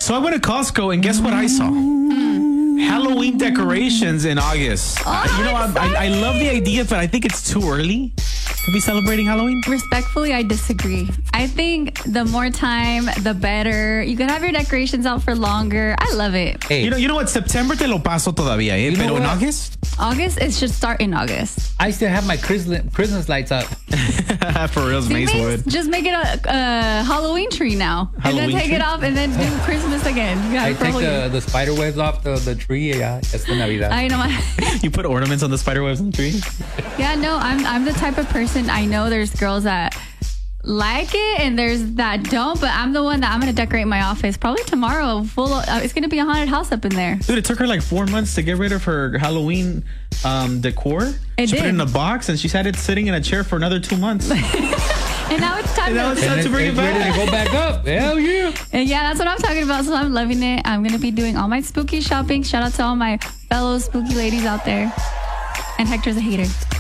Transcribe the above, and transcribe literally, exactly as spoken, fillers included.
So I went to Costco and guess what I saw? Halloween decorations in August. Oh, Uh, you know, I, I, I love the idea, but I think it's too early to be celebrating Halloween. Respectfully, I disagree. I think the more time, the better. You can have your decorations out for longer. I love it. Hey, You know, you know what? September te lo paso todavía, eh? You know Pero in what? August? August, it should start in August. I still have my Christmas, Christmas lights up. For real, See, Mace Mace, would. just make it a, a Halloween tree now. and Halloween then take tree? it off and then do Christmas again. Yeah, I for a take whole year. the, the spider webs off the, the tree. Yeah, it's the Navidad. I know. My, You put ornaments on the spider webs on the tree? yeah, no, I'm I'm the type of person. I know there's girls that like it and there's that don't, but I'm the one that I'm gonna decorate my office probably tomorrow. Full, of, uh, it's gonna be a haunted house up in there. Dude, it took her like four months to get rid of her Halloween um, decor. It she put it did. in a box and she's had it sitting in a chair for another two months. And now it's time And now to. it's time and to bring it it's ready back. to go back up. Hell yeah. And yeah, that's what I'm talking about. So I'm loving it. I'm gonna be doing all my spooky shopping. Shout out to all my fellow spooky ladies out there. And Hector's a hater.